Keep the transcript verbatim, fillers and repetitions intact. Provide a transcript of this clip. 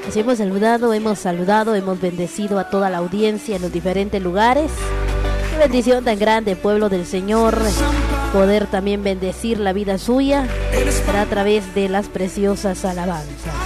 Así hemos saludado, hemos saludado, hemos bendecido a toda la audiencia en los diferentes lugares. Qué bendición tan grande, pueblo del Señor, poder también bendecir la vida suya a través de las preciosas alabanzas.